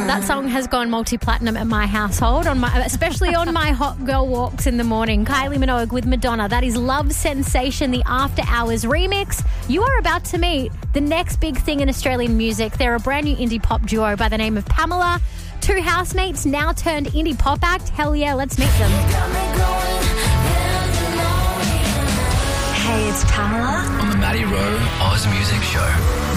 That song has gone multi-platinum at my household, especially on my hot girl walks in the morning. Kylie Minogue with Madonna. That is Love Sensation, the After Hours remix. You are about to meet the next big thing in Australian music. They're a brand new indie pop duo by the name of Pamela. Two housemates, now turned indie pop act. Hell yeah, let's meet them. Hey, it's Pamela on the Matty Rowe Oz Music Show.